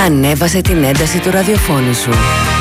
Ανέβασε την ένταση του ραδιοφώνου σου.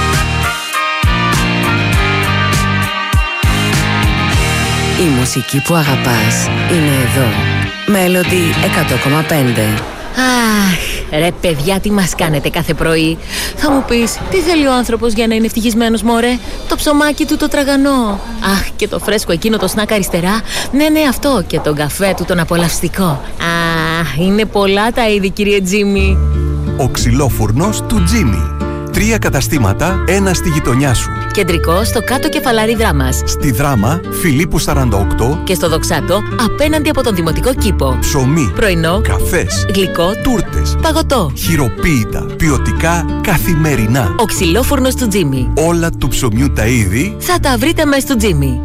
Η μουσική που αγαπάς είναι εδώ. Melody 100,5. Αχ, ρε παιδιά, τι μας κάνετε κάθε πρωί. Θα μου πεις, τι θέλει ο άνθρωπος για να είναι ευτυχισμένος, μωρέ? Το ψωμάκι του το τραγανό. Αχ, και το φρέσκο εκείνο το σνακ αριστερά. Ναι, αυτό. Και τον καφέ του τον απολαυστικό. Αχ, είναι πολλά τα είδη, κύριε Τζίμι. Ο ξυλόφουρνος του Τζίμι. 3 καταστήματα, ένα στη γειτονιά σου. Κεντρικό στο κάτω κεφαλάρι Δράμας. Στη Δράμα, Φιλίππου 48. Και στο Δοξάτο, απέναντι από τον Δημοτικό Κήπο. Ψωμί, πρωινό, καφές, γλυκό, τούρτες, παγωτό. χειροποίητα, ποιοτικά, καθημερινά. Ο ξυλόφουρνος του Τζίμι. Όλα του ψωμιού τα είδη θα τα βρείτε μέσα στο Τζίμι.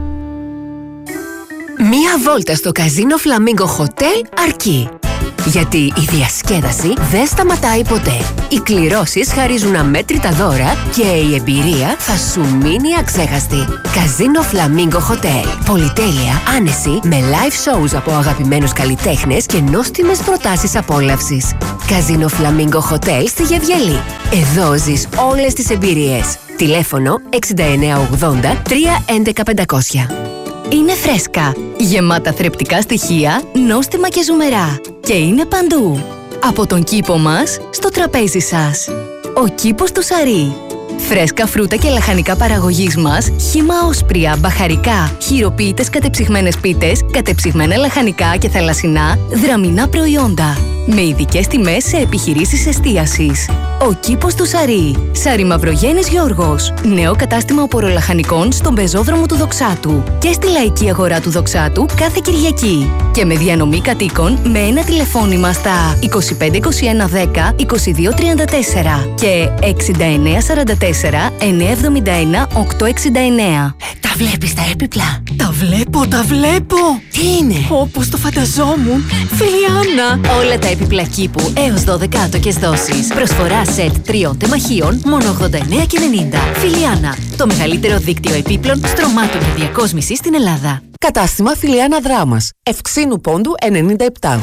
Μία βόλτα στο Καζίνο Φλαμίγκο Χοτέλ αρκεί. Γιατί η διασκέδαση δεν σταματάει ποτέ. Οι κληρώσεις χαρίζουν αμέτρητα δώρα και η εμπειρία θα σου μείνει αξέχαστη. Καζίνο Φλαμίγκο Χοτέλ. Πολυτέλεια, άνεση, με live shows από αγαπημένους καλλιτέχνες και νόστιμες προτάσεις απόλαυσης. Καζίνο Φλαμίγκο Χοτέλ στη Γεβγελή. Εδώ ζεις όλες τις εμπειρίες. Τηλέφωνο 6980 311 500. Είναι φρέσκα, γεμάτα θρεπτικά στοιχεία, νόστιμα και ζουμερά. Και είναι παντού. Από τον κήπο μας, στο τραπέζι σας. Ο κήπος του Σαρί. Φρέσκα φρούτα και λαχανικά παραγωγής μας, χύμα όσπρια, μπαχαρικά, χειροποίητες κατεψυγμένες πίτες, κατεψυγμένα λαχανικά και θαλασσινά, δραμινά προϊόντα. Με ειδικές τιμές σε επιχειρήσεις εστίασης. Ο κήπος του Σαρί. Σαρί Μαυρογέννης Γιώργος. Νέο κατάστημα οπορολαχανικών στον πεζόδρομο του Δοξάτου. Και στη λαϊκή αγορά του Δοξάτου κάθε Κυριακή. Και με διανομή κατοίκων με ένα τηλεφώνημα στα 25 21 10 22 34 και 69 44 971 869. Τα βλέπεις τα έπιπλα? Τα βλέπω. Τι είναι? Όπως το φανταζόμουν. Φιλιάνα. Όλα τα έπιπλα κήπου έως 12 άτοκες δόσεις. Προσφορά σετ 3 τεμαχίων μόνο 89,90. Φιλιάνα, το μεγαλύτερο δίκτυο επίπλων στρωμάτων και διακόσμησης στην Ελλάδα. Κατάστημα Φιλιάνα Δράμας. Ευξήνου Πόντου 97.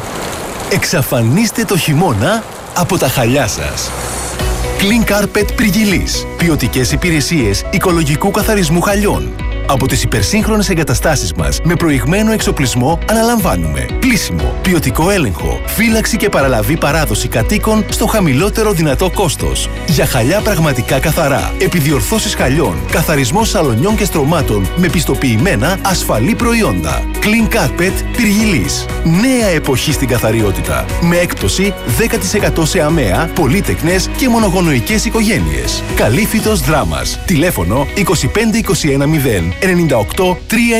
εξαφανίστε το χειμώνα από τα χαλιά σας. Clean Carpet Πριγυλής. Ποιοτικές υπηρεσίες οικολογικού καθαρισμού χαλιών. Από τις υπερσύγχρονες εγκαταστάσεις μας με προηγμένο εξοπλισμό αναλαμβάνουμε πλύσιμο, ποιοτικό έλεγχο, φύλαξη και παραλαβή παράδοση κατοίκων στο χαμηλότερο δυνατό κόστος. Για χαλιά πραγματικά καθαρά, επιδιορθώσεις χαλιών, καθαρισμό σαλονιών και στρωμάτων με πιστοποιημένα ασφαλή προϊόντα. Clean Carpet Πυργιλής. Νέα εποχή στην καθαριότητα. Με έκπτωση 10% σε αμαία, πολύτεκνες και μονογονοϊκές οικογένειες. Καλύφιτος Δράμας. Τηλέφωνο 25 21 0 98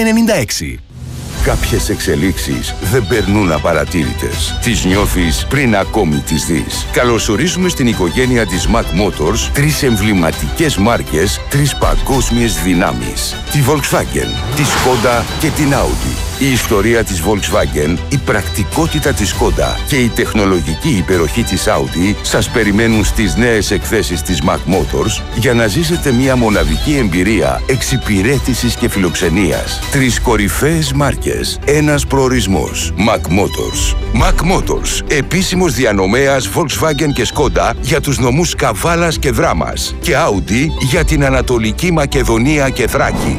396. Κάποιες εξελίξεις δεν περνούν απαρατήρητες. Τις νιώθεις πριν ακόμη τις δεις. Καλωσορίζουμε στην οικογένεια της Mac Motors 3 εμβληματικές μάρκες, 3 παγκόσμιες δυνάμεις. Τη Volkswagen, τη Skoda και την Audi. Η ιστορία της Volkswagen, η πρακτικότητα της Skoda και η τεχνολογική υπεροχή της Audi σας περιμένουν στις νέες εκθέσεις της Mac Motors για να ζήσετε μια μοναδική εμπειρία εξυπηρέτησης και φιλοξενίας. 3 κορυφαίες μάρκες, ένας προορισμός. Mac Motors. Mac Motors, επίσημος διανομέας Volkswagen και Skoda για τους νομούς Καβάλας και Δράμας και Audi για την Ανατολική Μακεδονία και Θράκη.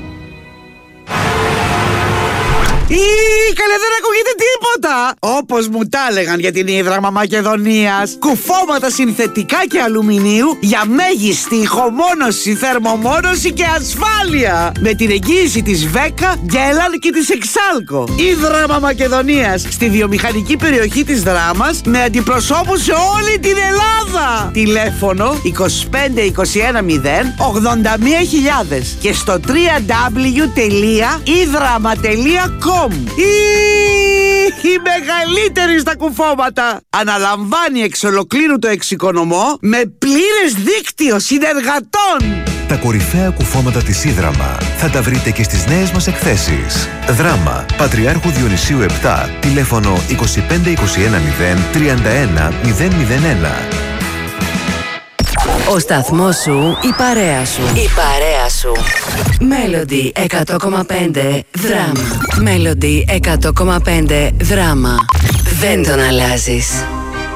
Καλέ, δεν ακούγεται τίποτα! Όπως μου τα έλεγαν για την Ίδραμμα Μακεδονίας. Κουφώματα συνθετικά και αλουμινίου για μέγιστη ηχομόνωση, θερμομόνωση και ασφάλεια. Με την εγγύηση της Βέκα, Γκέλαν και της Εξάλκο. Ίδραμμα Μακεδονίας, στη βιομηχανική περιοχή της Δράμας, με αντιπροσώπους σε όλη την Ελλάδα. Τηλέφωνο 25 21 0 81 000 και στο www.idrama.com. Η μεγαλύτερη στα κουφώματα. Αναλαμβάνει εξ ολοκλήρου το εξοικονομό με πλήρες δίκτυο συνεργατών. Τα κορυφαία κουφώματα της Ίδραμα θα τα βρείτε και στις νέες μας εκθέσεις. Δράμα, Πατριάρχου Διονυσίου 7, τηλέφωνο 25 21 0 31 001. Ο σταθμός σου, η παρέα σου. Η παρέα σου. Melody 100,5 Δράμα. Melody 100,5 Δράμα. Δεν τον αλλάζεις.